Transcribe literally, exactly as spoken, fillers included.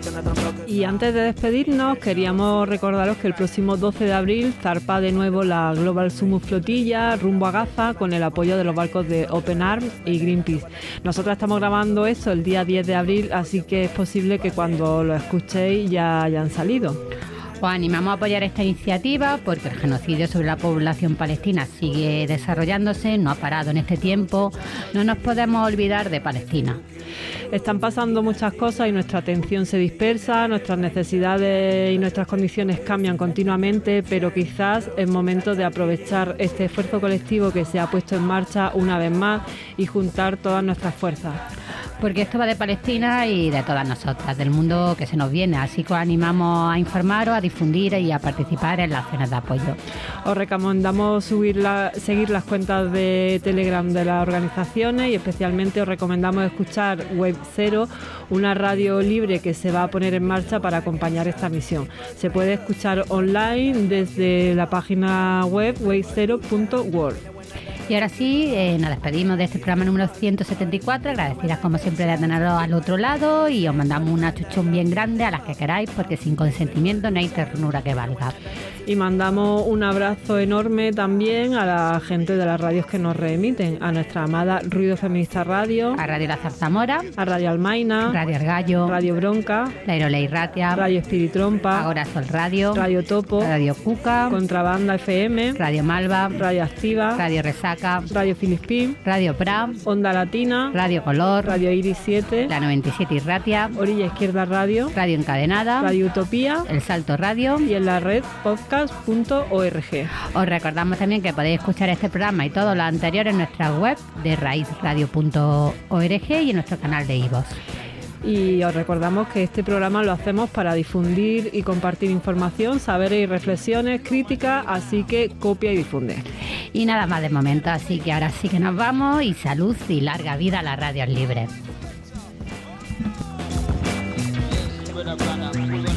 Y antes de despedirnos, queríamos recordaros que el próximo doce de abril zarpa de nuevo la Global Summit Flotilla rumbo a Gaza con el apoyo de los barcos de Open Arms y Greenpeace. Nosotros estamos grabando esto el día diez de abril, así que es posible que cuando lo escuchéis ya hayan salido. Os animamos a apoyar esta iniciativa porque el genocidio sobre la población palestina sigue desarrollándose, no ha parado en este tiempo. No nos podemos olvidar de Palestina. Están pasando muchas cosas y nuestra atención se dispersa, nuestras necesidades y nuestras condiciones cambian continuamente, pero quizás es momento de aprovechar este esfuerzo colectivo que se ha puesto en marcha una vez más y juntar todas nuestras fuerzas. Porque esto va de Palestina y de todas nosotras, del mundo que se nos viene, así que os animamos a informaros, a difundir y a participar en las acciones de apoyo. Os recomendamos subir la, seguir las cuentas de Telegram de las organizaciones y especialmente os recomendamos escuchar Wave Zero, una radio libre que se va a poner en marcha para acompañar esta misión. Se puede escuchar online desde la página web wave zero punto world. Y ahora sí, eh, nos despedimos de este programa número ciento setenta y cuatro, agradecidas como siempre de teneros al otro lado y os mandamos un achuchón bien grande a las que queráis porque sin consentimiento no hay ternura que valga. Y mandamos un abrazo enorme también a la gente de las radios que nos reemiten, a nuestra amada Ruido Feminista Radio, a Radio La Zarzamora, a Radio Almaina, Radio El Gallo, Radio Bronca, La Irolei Ratia, Radio Espiritrompa, Agora Sol Radio, Radio Topo, Radio Cuca, Contrabanda F M, Radio Malva, Radio Activa, Radio Resaca, Radio Filispín, Radio Pra, Onda Latina, Radio Color, Radio Iris siete, La noventa y siete y Ratia, Orilla Izquierda Radio, Radio Encadenada, Radio Utopía, El Salto Radio y en la red podcast punto org. Os recordamos también que podéis escuchar este programa y todos los anteriores en nuestra web de raíz radio punto org y en nuestro canal de iVoox. Y os recordamos que este programa lo hacemos para difundir y compartir información, saberes y reflexiones críticas, así que copia y difunde. Y nada más de momento, así que ahora sí que nos vamos y salud y larga vida a las radios libres.